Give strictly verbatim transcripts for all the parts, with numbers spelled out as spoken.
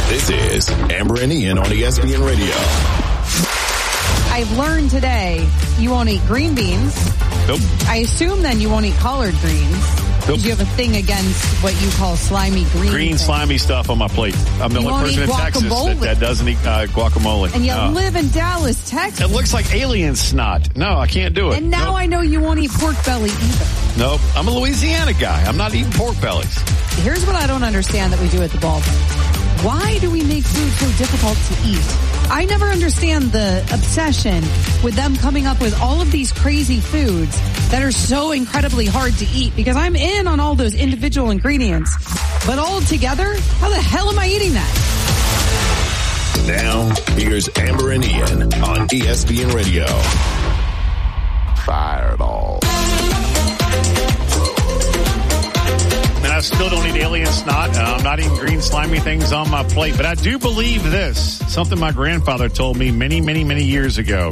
This is Amber and Ian on E S P N Radio. I've learned today you won't eat green beans. Nope. I assume then you won't eat collard greens. Nope. You have a thing against what you call slimy green. Green, things. slimy stuff on my plate. I'm the you only person in Texas that, that doesn't eat uh, guacamole. And you no. live in Dallas, Texas. It looks like alien snot. No, I can't do it. And now nope. I know you won't eat pork belly either. Nope. I'm a Louisiana guy. I'm not eating pork bellies. Here's what I don't understand that we do at the ballpark. Why do we make food so difficult to eat? I never understand the obsession with them coming up with all of these crazy foods that are so incredibly hard to eat, because I'm in on all those individual ingredients. But all together, how the hell am I eating that? Now, here's Amber and Ian on E S P N Radio. Fireball. And I still don't eat alien snot. Uh, I'm not eating green slimy things on my plate. But I do believe this, something my grandfather told me many, many, many years ago.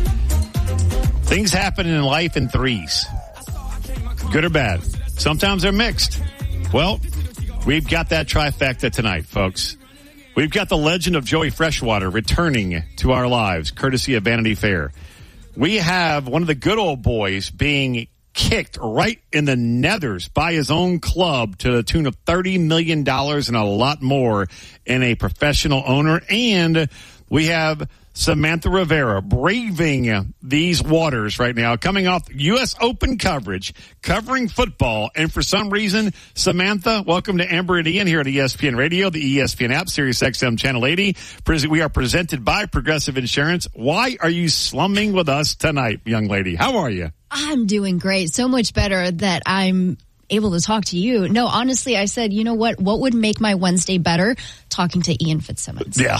Things happen in life in threes. Good or bad. Sometimes they're mixed. Well, we've got that trifecta tonight, folks. We've got the legend of Joey Freshwater returning to our lives, courtesy of Vanity Fair. We have one of the good old boys being kicked right in the nethers by his own club to the tune of thirty million dollars and a lot more in a professional owner. And we have Samantha Rivera braving these waters right now, coming off U S Open coverage, covering football. And for some reason, Samantha, welcome to Amber and Ian here at E S P N Radio, the E S P N app, Sirius X M Channel eighty. We are presented by Progressive Insurance. Why are you slumming with us tonight, young lady? How are you? I'm doing great. So much better that I'm able to talk to you. No, honestly, I said, you know what? What would make my Wednesday better? Talking to Ian Fitzsimmons. Yeah.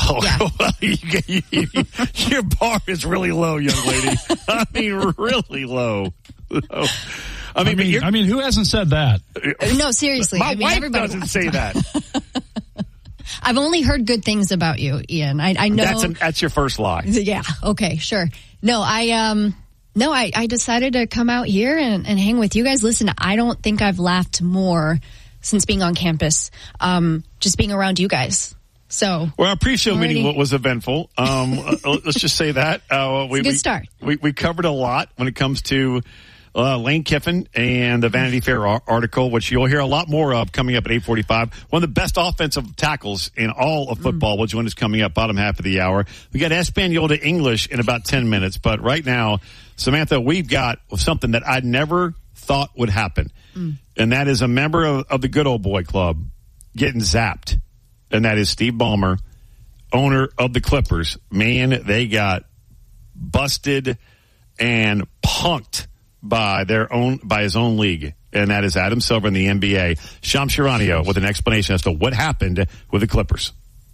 yeah. Your bar is really low, young lady. I mean, really low. I mean, I mean, I mean, who hasn't said that? No, seriously. My I mean, wife everybody doesn't say that. I've only heard good things about you, Ian. I, I know. That's, an, that's your first lie. Yeah. Okay, sure. No, I, um, No, I, I decided to come out here and, and hang with you guys. Listen, I don't think I've laughed more since being on campus, um, just being around you guys. So, well, our pre-show already... meeting was eventful. Um, let's just say that. Uh, we, it's a good we, start. We, we covered a lot when it comes to uh, Lane Kiffin and the Vanity Fair article, which you'll hear a lot more of coming up at eight forty-five. One of the best offensive tackles in all of football, mm. which one is coming up bottom half of the hour. We got Espanol to English in about ten minutes, but right now, Samantha, we've got something that I never thought would happen, mm. and that is a member of, of the Good Old Boy Club getting zapped, and that is Steve Ballmer, owner of the Clippers. Man, they got busted and punked by their own by his own league, and that is Adam Silver in the N B A. Shams Charania with an explanation as to what happened with the Clippers.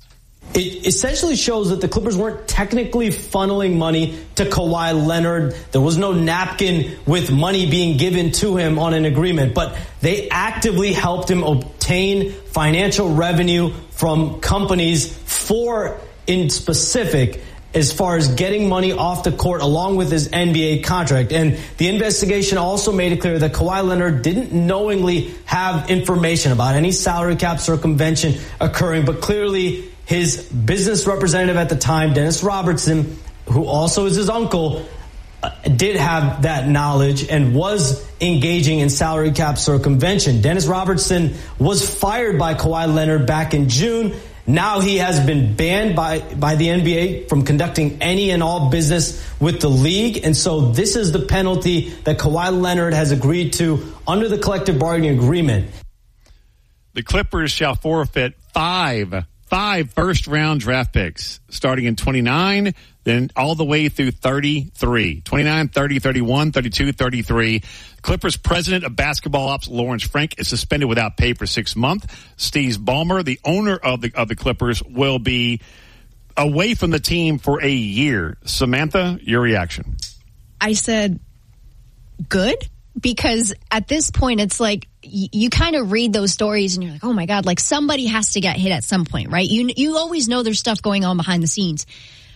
It essentially shows that the Clippers weren't technically funneling money to Kawhi Leonard. There was no napkin with money being given to him on an agreement, but they actively helped him obtain financial revenue from companies for, in specific, as far as getting money off the court along with his N B A contract. And the investigation also made it clear that Kawhi Leonard didn't knowingly have information about any salary cap circumvention occurring, but clearly his business representative at the time, Dennis Robertson, who also is his uncle, uh, did have that knowledge and was engaging in salary cap circumvention. Dennis Robertson was fired by Kawhi Leonard back in June. Now he has been banned by, by the N B A from conducting any and all business with the league. And so this is the penalty that Kawhi Leonard has agreed to under the collective bargaining agreement. The Clippers shall forfeit five Five first-round draft picks starting in twenty-nine, then all the way through thirty-three. twenty-nine, thirty, thirty-one, thirty-two, thirty-three. Clippers president of basketball ops, Lawrence Frank, is suspended without pay for six months. Steve Ballmer, the owner of the of the Clippers, will be away from the team for a year. Samantha, your reaction? I said, good? Because at this point, it's like you, you kind of read those stories and you're like, oh my God, like somebody has to get hit at some point, right? You you always know there's stuff going on behind the scenes.